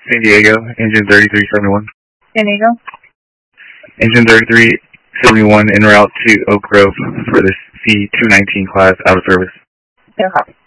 San Diego, engine 3371. San Diego. Engine 3371 en route to Oak Grove for the C219 class out of service. No copy.